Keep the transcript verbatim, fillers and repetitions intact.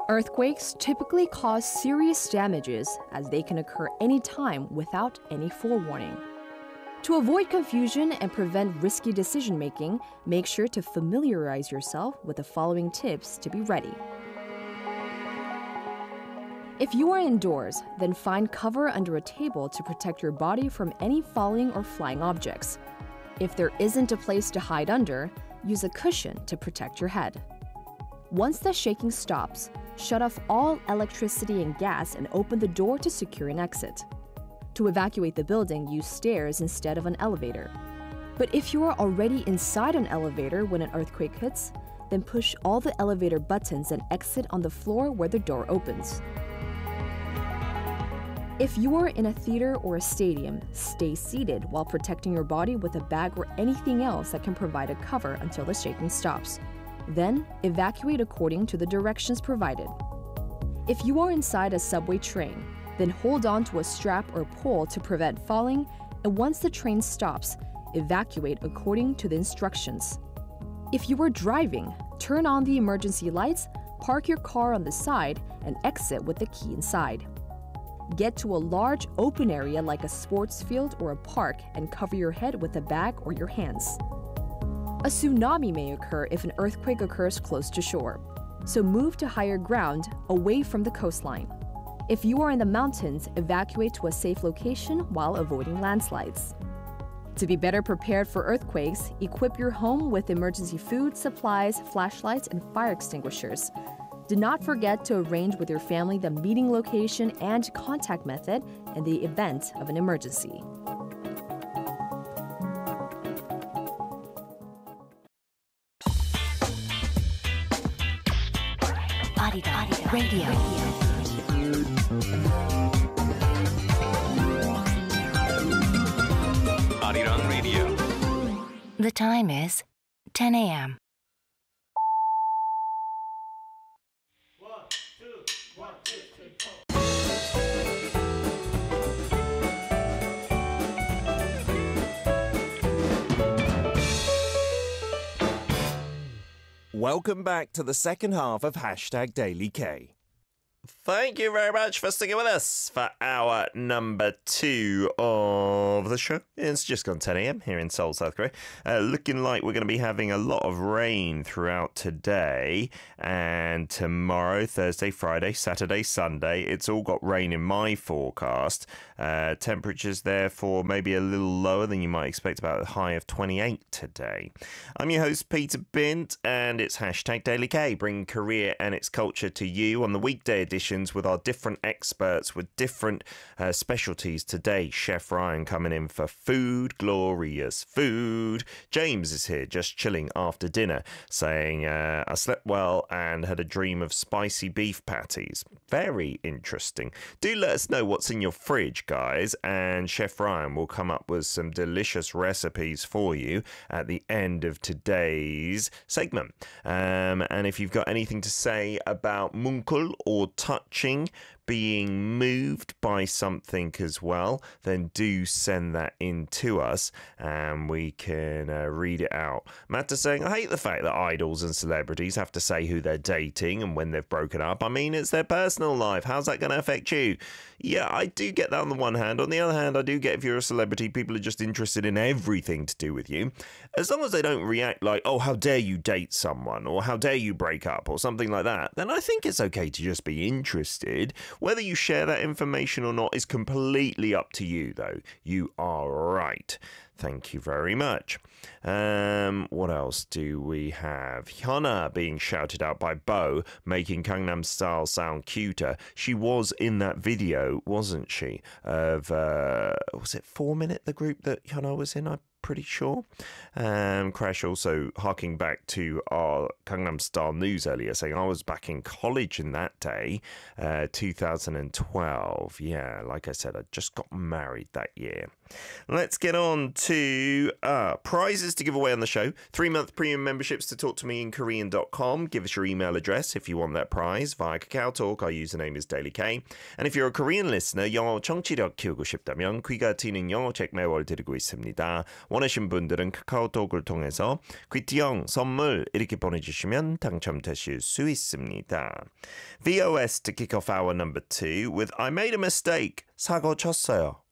Earthquakes typically cause serious damages as they can occur anytime without any forewarning. To avoid confusion and prevent risky decision-making, make sure to familiarize yourself with the following tips to be ready. If you are indoors, then find cover under a table to protect your body from any falling or flying objects. If there isn't a place to hide under, use a cushion to protect your head. Once the shaking stops, shut off all electricity and gas and open the door to secure an exit. To evacuate the building, use stairs instead of an elevator. But if you are already inside an elevator when an earthquake hits, then push all the elevator buttons and exit on the floor where the door opens. If you are in a theater or a stadium, stay seated while protecting your body with a bag or anything else that can provide a cover until the shaking stops. Then, evacuate according to the directions provided. If you are inside a subway train, then hold on to a strap or pole to prevent falling, and once the train stops, evacuate according to the instructions. If you are driving, turn on the emergency lights, park your car on the side, and exit with the key inside. Get to a large open area like a sports field or a park and cover your head with a bag or your hands. A tsunami may occur if an earthquake occurs close to shore, so move to higher ground away from the coastline. If you are in the mountains, evacuate to a safe location while avoiding landslides. To be better prepared for earthquakes, equip your home with emergency food, supplies, flashlights, and fire extinguishers. Do not forget to arrange with your family the meeting location and contact method in the event of an emergency. Arirang Radio. Arirang Radio. The time is ten a.m. Welcome back to the second half of Hashtag Daily K. Thank you very much for sticking with us for hour number two of the show. It's just gone ten a.m. here in Seoul, South Korea. Uh, looking like we're going to be having a lot of rain throughout today and tomorrow, Thursday, Friday, Saturday, Sunday. It's all got rain in my forecast. Uh, temperatures therefore maybe a little lower than you might expect, about a high of twenty-eight today. I'm your host, Peter Bint, and it's Hashtag Daily K, bringing Korea and its culture to you on the weekday edition with our different experts with different uh, specialties today. Chef Ryan coming in for food, glorious food. James is here just chilling after dinner saying, uh, I slept well and had a dream of spicy beef patties. Very interesting. Do let us know what's in your fridge, guys, and Chef Ryan will come up with some delicious recipes for you at the end of today's segment. Um, and if you've got anything to say about Munkul or touching, being moved by something as well, then do send that in to us and we can uh, read it out. Matt is saying, I hate the fact that idols and celebrities have to say who they're dating and when they've broken up. I mean, it's their personal life. How's that going to affect you? Yeah, I do get that on the one hand. On the other hand, I do get if you're a celebrity, people are just interested in everything to do with you. As long as they don't react like, oh, how dare you date someone or how dare you break up or something like that, then I think it's okay to just be interested. Whether you share that information or not is completely up to you, though. You are right. Thank you very much. Um, what else do we have? Hyuna being shouted out by Bo, making Gangnam Style sound cuter. She was in that video, wasn't she? Of, uh, was it Four Minute, the group that Hyuna was in? I pretty sure. Um, Crash also harking back to our Gangnam Style news earlier, saying I was back in college in that day, uh, two thousand twelve. Yeah, like I said, I just got married that year. Let's get on to uh, prizes to give away on the show. Three-month premium memberships to talk to me in Korean dot com. Give us your email address if you want that prize via Kakao Talk. Our username is Daily K. And if you're a Korean listener, 영어 청취력 키우고 싶다면 귀가 트이는 영어책 매월 드리고 있습니다. 원하신 분들은 카카오톡을 통해서 귀티형 선물 이렇게 보내주시면 당첨되실 수 있습니다. V O S to kick off hour number two with I made a mistake. 사고 쳤어요.